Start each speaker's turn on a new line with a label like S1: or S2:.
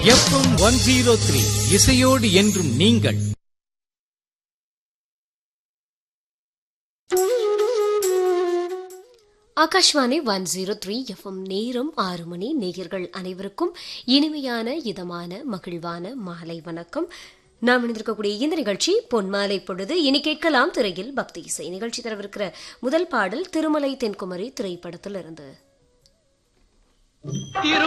S1: FM 103 இசையோடு என்றும் நீங்கள்.
S2: ஆகாஷ்வாணி 103 எஃப்எம். நேரம் 6 மணி. நேயர்கள் அனைவருக்கும் இனிமையான இதமான மகிழ்வான மாலை வணக்கம். நாம் இணைந்திருக்கக்கூடிய இந்த நிகழ்ச்சி பொன்மாலை பொழுது. இனி கேட்கலாம் திரையில் பக்தி இசை. நிகழ்ச்சி தரவிருக்கிற முதல் பாடல் திருமலை தென்குமரி திரைப்படத்திலிருந்து.